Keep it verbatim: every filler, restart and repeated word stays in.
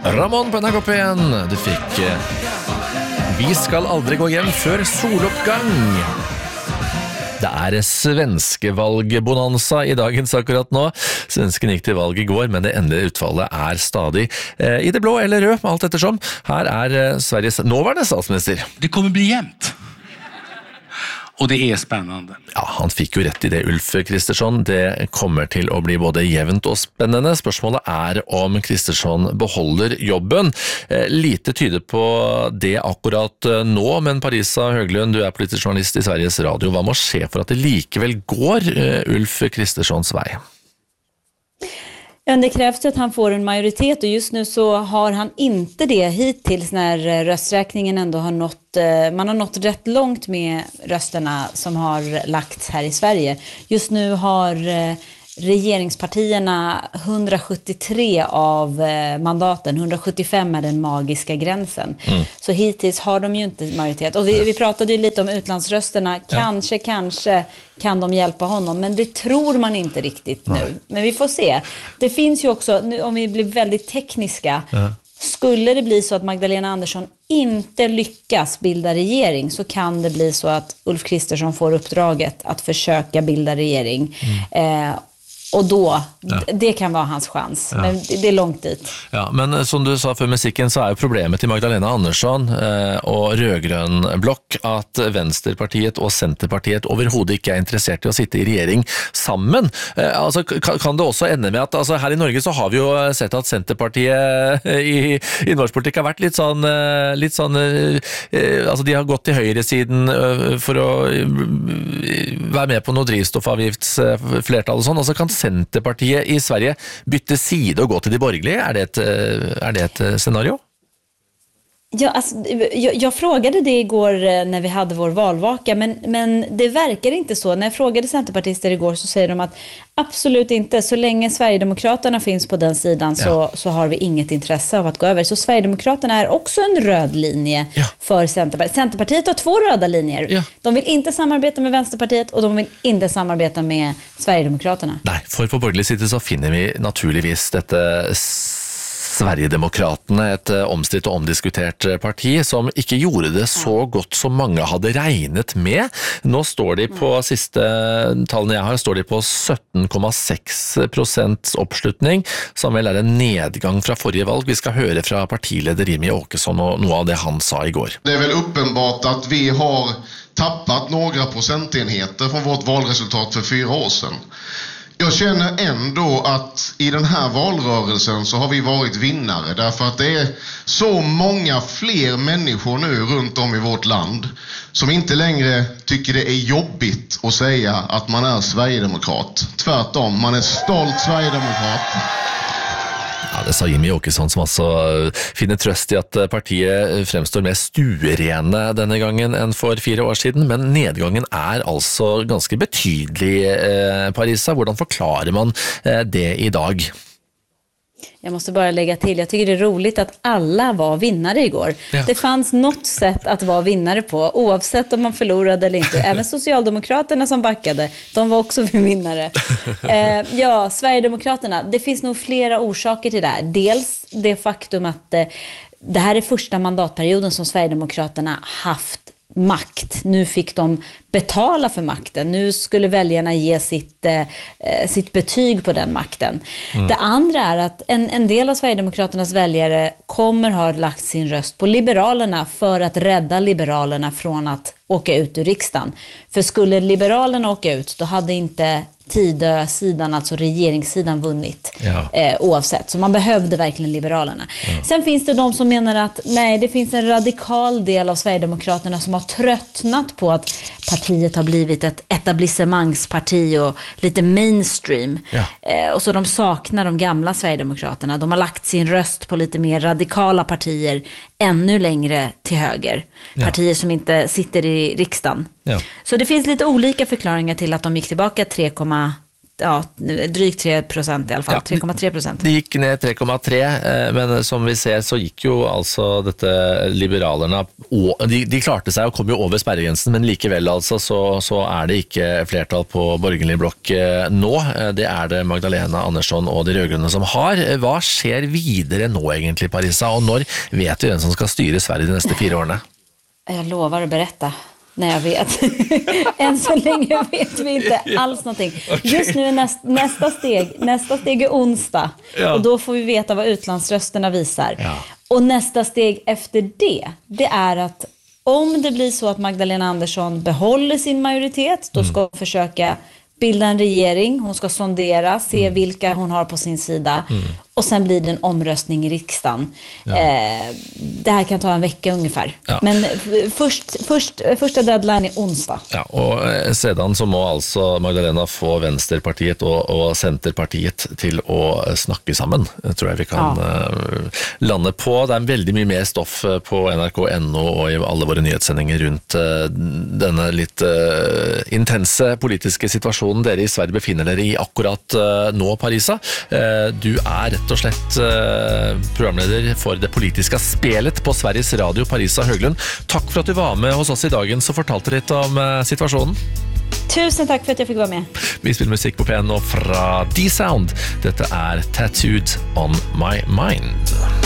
Ramón på N R K P en. Du fikk Vi skal aldri gå hjem før soloppgang. Det er svenskevalgbonanza i dagens akkurat nå. Svensken gikk til valg i går, men det endelige utfallet er stadig eh, i det blå eller rød, alt ettersom. Her er eh, Sveriges nåværende statsminister. Det kommer bli jevnt. Og det er spennende. Ja, han fikk jo rett i det, Ulf Kristersson. Det kommer til å bli både jevnt og spennende. Spørsmålet er om Kristersson beholder jobben. Eh, lite tyder på det akkurat nå, men Parisa Høglund, du er politisk journalist i Sveriges Radio. Hva må skje for at det likevel går eh, Ulf Kristerssons vei? Ja, det krävs ju att han får en majoritet och just nu så har han inte det hittills när rösträkningen ändå har nått, man har nått rätt långt med rösterna som har lagts här i Sverige. Just nu har regeringspartierna hundrasjuttiotre av mandaten, hundrasjuttiofem är den magiska gränsen. Mm. Så hittills har de ju inte majoritet. Och vi, vi pratade ju lite om utlandsrösterna. Kanske, ja. kanske kan de hjälpa honom, men det tror man inte riktigt nu. Nej. Men vi får se. Det finns ju också, nu, om vi blir väldigt tekniska, ja. Skulle det bli så att Magdalena Andersson inte lyckas bilda regering så kan det bli så att Ulf Kristersson får uppdraget att försöka bilda regering. Mm. Eh, Och då, ja. det kan vara hans chans. Ja. Men det är långt dit. Ja, men som du sa för musikken så är ju problemet till Magdalena Andersson eh, och rödgrön block att Vänsterpartiet och Centerpartiet överhuvud inte är intresserade av att sitta i regering sammen. Eh, alltså, kan, kan det också ända med att alltså, här i Norge så har vi ju sett att Centerpartiet i, i norsk politik har varit lite sån, eh, lite sån eh, alltså de har gått till högersidan eh, för att eh, vara med på något drivstoffavgiftsflertal och sånt. Alltså kan Centerpartiet i Sverige bytte side och gå till de borgerliga? Är det ett, är det ett scenario? Ja, alltså, jag, jag frågade det igår när vi hade vår valvaka, men, men det verkar inte så. När jag frågade centerpartister igår så säger de att absolut inte. Så länge Sverigedemokraterna finns på den sidan så, ja. så har vi inget intresse av att gå över. Så Sverigedemokraterna är också en röd linje ja. för Centerpartiet. Centerpartiet har två röda linjer. Ja. De vill inte samarbeta med Vänsterpartiet och de vill inte samarbeta med Sverigedemokraterna. Nej, för på borgerlig sida så finner vi naturligtvis detta Sverigedemokraterna, ett omstridt och omdiskutert parti som ikke gjorde det så godt som mange hadde regnet med. Nå står de på siste tallene jeg har, står de på sytten komma sex procent oppslutning, som vel er en nedgang fra forrige valg. Vi skal høre fra partileder Jimmie Åkesson og noe av det han sa igår. Det är väl uppenbart att vi har tappat några procentenheter från vårt valresultat för fyra år sedan. Jag känner ändå att i den här valrörelsen så har vi varit vinnare därför att det är så många fler människor nu runt om i vårt land som inte längre tycker det är jobbigt att säga att man är Sverigedemokrat. Tvärtom, man är stolt Sverigedemokrat. Ja, det sa Jimmie Åkesson som altså finner trøst i at partiet fremstår mer stuerene denne gangen enn for fire år siden, men nedgangen er altså ganske betydelig, eh, Parisa. Hvordan forklarer man eh, det i dag? Jag måste bara lägga till, jag tycker det är roligt att alla var vinnare igår. Ja. Det fanns något sätt att vara vinnare på, oavsett om man förlorade eller inte. Även Socialdemokraterna som backade, de var också vinnare. eh, ja, Sverigedemokraterna, det finns nog flera orsaker till det här. Dels det faktum att eh, det här är första mandatperioden som Sverigedemokraterna haft makt. Nu fick de betala för makten. Nu skulle väljarna ge sitt, eh, sitt betyg på den makten. Mm. Det andra är att en, en del av Sverigedemokraternas väljare kommer ha lagt sin röst på Liberalerna för att rädda Liberalerna från att åka ut ur riksdagen. För skulle Liberalerna åka ut, då hade inte Tidö-sidan, alltså regeringssidan, vunnit ja. eh, oavsett. Så man behövde verkligen Liberalerna. Ja. Sen finns det de som menar att nej, det finns en radikal del av Sverigedemokraterna som har tröttnat på att partiet har blivit ett etablissemangsparti och lite mainstream. Ja. Eh, och så de saknar de gamla Sverigedemokraterna. De har lagt sin röst på lite mer radikala partier ännu längre till höger. Ja. Partier som inte sitter i riksdagen. Ja. Så det finns lite olika förklaringar till att de gick tillbaka tre komma ja, drygt tre procent i alla fall, ja, tre komma tre procent. Det gick ner tre komma tre, men som vi ser så gick ju alltså dette liberalerna, de, de klarte seg og kom jo over sperregrensen, men likevel altså så, så er det ikke flertall på borgerlig blokk nå. Det er det Magdalena Andersson og de rødgrønne som har. Hva skjer videre nå egentlig, Parisa, og når vet du hvem som skal styre Sverige de neste fire årene? Jag lovar att berätta. Nej, jag vet. Än så länge vet vi inte alls någonting. Okay. Just nu är näst, nästa steg, nästa steg är onsdag. Ja. Och då får vi veta vad utlandsrösterna visar. Ja. Och nästa steg efter det, det är att om det blir så att Magdalena Andersson behåller sin majoritet, då ska hon mm. försöka bilda en regering. Hon ska sondera, se mm. vilka hon har på sin sida. Mm. Och sen blir det en omröstning i riksdagen. Ja. Eh, det här kan ta en vecka ungefär. Ja. Men först, först, första deadline är onsdag. Ja, och sedan så må alltså Magdalena få Vänsterpartiet och, och Centerpartiet till att snacka samman. Jag tror jag vi kan ja. landa på. Det är väldigt mycket mer stoff på N R K punkt N O och i alla våra nyhetssändningar runt denna lite intense politiska situationen dere i Sverige befinner dere i akkurat nå, Parisa. Du är rett og slett programleder for det politiske spelet på Sveriges Radio, Parisa Höglund. Takk for at du var med hos oss i dagen så fortalte litt om situasjonen. Tusen takk for at jeg fikk være med. Vi spiller musikk på P N og fra D-Sound. Dette er Tattooed on My Mind.